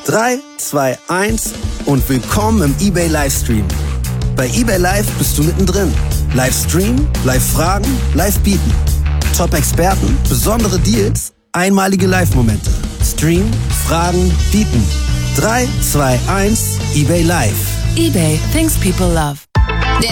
3, 2, 1 und willkommen im eBay Livestream. Bei eBay Live bist du mittendrin. Live streamen, live fragen, live bieten. Top-Experten, besondere Deals, einmalige Live-Momente. Stream, fragen, bieten. 3, 2, 1, eBay Live. eBay, things people love.